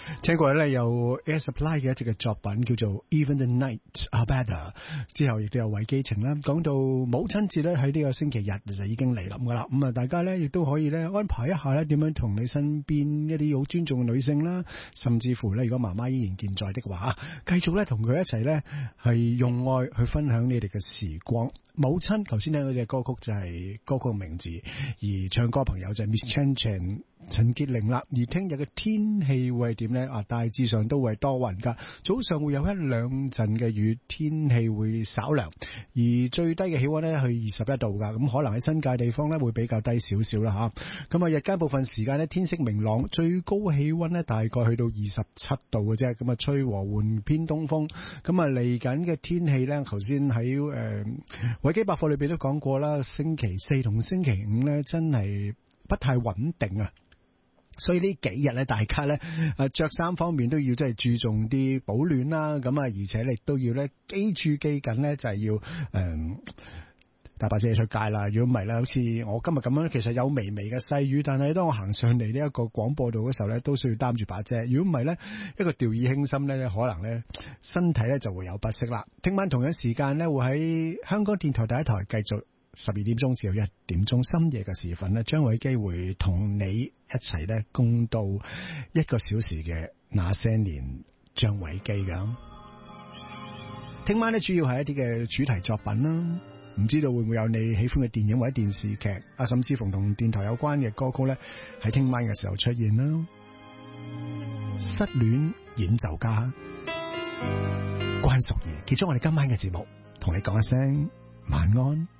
聽過咧有 Air Supply 嘅一隻嘅作品叫做 Even the Night Are Better， 之後亦都有韋基晴啦。講到母親節咧喺呢個星期日就已經嚟臨噶啦，咁啊大家咧亦都可以咧安排一下咧點樣同你身邊一啲好尊重嘅女性啦，甚至乎咧如果媽媽依然健在的話，繼續咧同佢一齊咧係用愛去分享你哋嘅時光。母親頭先聽嗰隻歌曲就係歌曲嘅名字，而唱歌朋友就係 Miss Chan Chan 陳潔玲啦。而聽日嘅天氣會係點呢？大致上都會係多雲噶，早上會有一兩陣嘅雨，天氣會稍涼，而最低嘅氣溫呢去21度噶，咁可能喺新界地方呢會比較低少少啦吓。咁啊日間部分時間呢天色明朗，最高氣溫呢大概去到27度嘅啫，咁啊吹和緩偏東風。咁啊嚟緊嘅天氣呢，頭先喺維基百貨裏邊都講過啦，星期四同星期五呢真係不太穩定啊。所以呢幾日咧，大家咧着衫方面都要真係注重啲保暖啦，咁啊，而且你都要咧記緊咧，就係要帶把遮出街啦。如果唔係咧，好似我今日咁樣，其實有微微嘅細雨，但係當我行上嚟呢一個廣播道嘅時候咧，都需要擔住把遮。如果唔係咧，一個掉以輕心咧，可能咧身體咧就會有不適啦。聽晚同樣時間咧，會喺香港電台第一台繼續。12點鐘至到1點鐘深夜嘅時分呢，將會有機會同你一齊呢共度1個小時嘅那些年張偉基咁。聽晚呢主要係一啲嘅主題作品啦，唔知道會唔會有你喜歡嘅電影或者電視劇甚至乎同電台有關嘅歌曲呢，喺聽晚嘅時候出現啦。失戀演奏家關淑怡結束我哋今晚嘅節目，同你講一聲晚安。